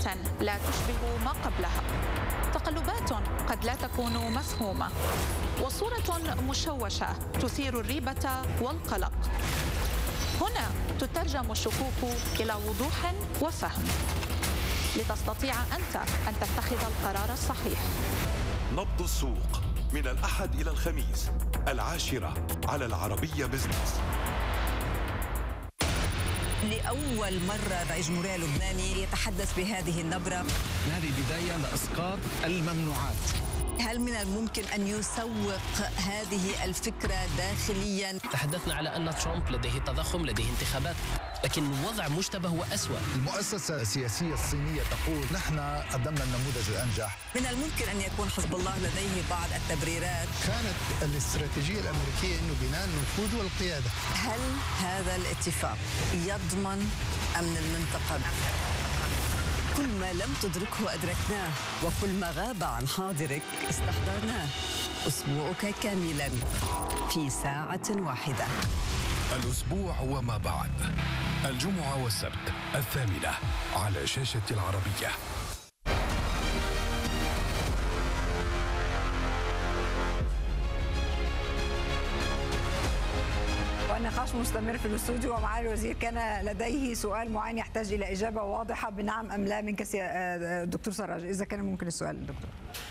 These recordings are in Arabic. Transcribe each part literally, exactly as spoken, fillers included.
جديدة لا تشبه ما قبلها، تقلبات قد لا تكون مفهومة، وصورة مشوشة تثير الريبة والقلق. هنا تترجم الشكوك إلى وضوح وفهم لتستطيع أنت أن تتخذ القرار الصحيح. نبض السوق من الأحد إلى الخميس العاشرة على العربية بزنس. لأول مرة رئيس الجمهورية اللبناني يتحدث بهذه النبرة. هذه بداية لإسقاط الممنوعات. هل من الممكن أن يسوق هذه الفكرة داخليا؟ تحدثنا على أن ترامب لديه تضخم، لديه انتخابات، لكن الوضع مشتبه وأسوأ. المؤسسة السياسية الصينية تقول نحن قدمنا النموذج الأنجح. من الممكن أن يكون حزب الله لديه بعض التبريرات. كانت الاستراتيجية الأمريكية أنه بناء النفوذ والقيادة. هل هذا الاتفاق يضمن أمن المنطقة؟ كل ما لم تدركه أدركناه، وكل ما غاب عن حاضرك استحضرناه. أسبوعك كاملا في ساعة واحدة. الأسبوع وما بعد، الجمعة والسبت الثامنة على شاشة العربية. والنقاش مستمر في الاستوديو، ومعالي الوزير كان لديه سؤال معين يحتاج الى اجابه واضحه بنعم ام لا منك دكتور سراج، اذا كان ممكن السؤال دكتور.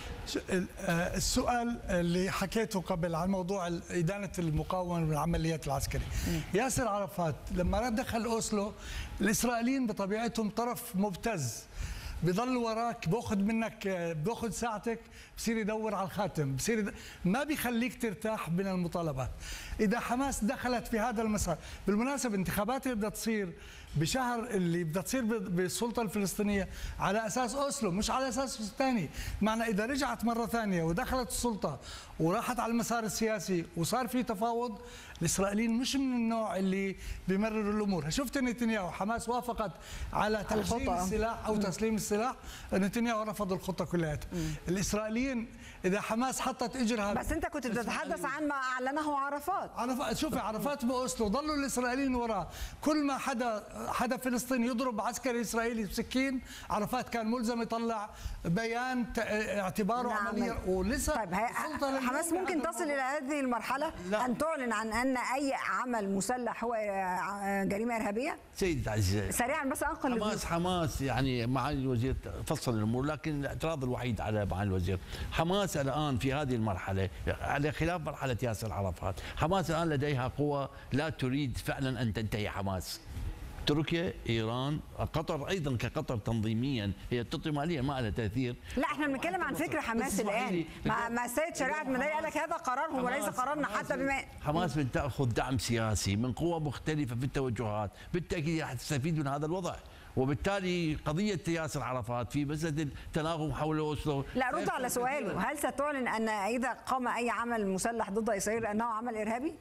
السؤال اللي حكيته قبل عن موضوع إدانة المقاومة والعمليات العسكرية. ياسر عرفات لما دخل أوسلو، الإسرائيليين بطبيعتهم طرف مبتز، بضل وراك، باخذ منك، باخذ ساعتك، بصير يدور على الخاتم، بصير يد... ما بيخليك ترتاح من المطالبات. إذا حماس دخلت في هذا المسار، بالمناسبة انتخابات اللي بدها تصير بشهر اللي بدها تصير بالسلطة الفلسطينية على أساس أوسلو، مش على أساس ثاني. معنى إذا رجعت مرة ثانية ودخلت السلطة وراحت على المسار السياسي وصار في تفاوض، الإسرائيليين مش من النوع اللي بيمرروا الأمور. شفت نتنياهو، حماس وافقت على تسليم السلاح أو تسليم السلاح، نتنياهو رفض الخطة كلها. الإسرائيليين إذا حماس حطت إجرها، بس أنت كنت بتتحدث عن ما أعلنه عرفات. عرفات، شوفي عرفات بأوسلو ضلوا الإسرائيليين وراه، كل ما حدا حدا فلسطيني يضرب عسكري إسرائيلي بسكين، عرفات كان ملزم يطلع بيان اعتباره نعم. عملية. ولسه طيب حماس ممكن تصل إلى هذه المرحلة؟ لا. أن تعلن عن أن أي عمل مسلح هو جريمة إرهابية؟ سيد عزيز سريعا بس أنقل حماس حماس يعني معالي الوزير فصل الأمور، لكن الاعتراض الوحيد على معالي الوزير، حماس الآن في هذه المرحلة على خلاف مرحلة ياسر عرفات، حماس الآن لديها قوة لا تريد فعلا أن تنتهي حماس. تركيا، ايران، قطر ايضا كقطر تنظيميا هي تعطي ماليه ما لها تاثير. لا احنا بنتكلم عن فكره حماس الان مع مع السيد شريعه مدني قال لك هذا قرارهم وليس قرارنا حتى بما حماس بتاخذ دعم سياسي من قوى مختلفه في التوجهات، بالتاكيد حتستفيد من هذا الوضع، وبالتالي قضيه ياسر عرفات في مساله التناغم حول اوسلو. لا رد على سؤاله، هل ستعلن ان اذا قام اي عمل مسلح ضد اسرائيل انه عمل ارهابي؟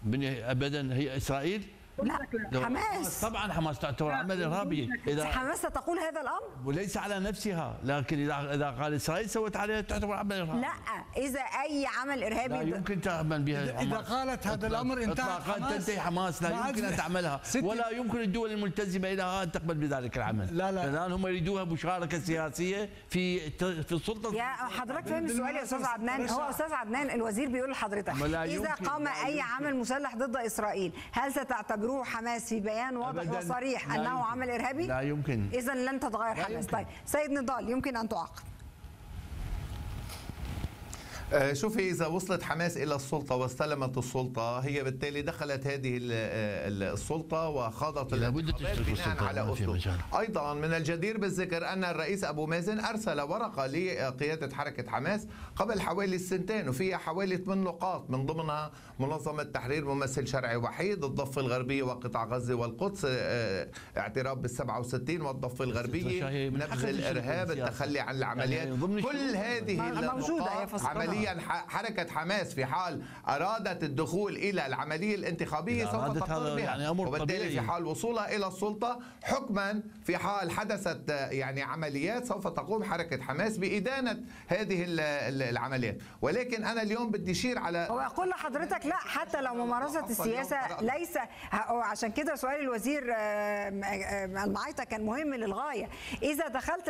ابدا. هي اسرائيل؟ لا حماس طبعا حماس تعتبر عمل ارهابي. اذا حماس تقول هذا الامر وليس على نفسها، لكن اذا اذا قال اسرائيل سوت عليها تعتبر عمل ارهابي. لا اذا اي عمل ارهابي لا يمكن تعمل بها حماس. اذا قالت هذا الامر انتهى حماس، تنتهي حماس، لا يمكن ان تعملها، ولا يمكن الدول الملتزمه لها ان تقبل بذلك العمل. لا لا الان هم يريدوها مشاركه سياسيه في في السلطه. يا حضرتك فاهم السؤال يا استاذ عدنان؟ هو استاذ عدنان الوزير بيقول لحضرتك اذا قام اي عمل مسلح ضد اسرائيل هل ستعتبروه حماس في بيان واضح وصريح انه يمكن. عمل ارهابي؟ لا يمكن. اذا لن تتغير حماس. طيب سيد نضال يمكن ان تعقب. شوفي إذا وصلت حماس إلى السلطة واستلمت السلطة، هي بالتالي دخلت هذه السلطة وخاضت الانتخابات بناء على أسلوب. أيضا من الجدير بالذكر أن الرئيس أبو مازن أرسل ورقة لقيادة حركة حماس قبل حوالي السنتين، وفيها حوالي ثمان نقاط من ضمنها منظمة تحرير ممثل شرعي وحيد، الضفة الغربية وقطاع غزة والقدس، اعتراف بالسبعة وستين والضفة الغربية، نبذ الإرهاب، التخلي عن العمليات، كل هذه النقاط عملية حركة حماس في حال أرادت الدخول إلى العملية الانتخابية سوف تقر بها، يعني وبالتالي في حال وصولها إلى السلطة حكما في حال حدثت يعني عمليات سوف تقوم حركة حماس بإدانة هذه العمليات. ولكن أنا اليوم بدي أشير على هو أقول لحضرتك لا، حتى لو ممارسة السياسة ليس، عشان كده سؤال الوزير المعايطة كان مهم للغاية. إذا دخلت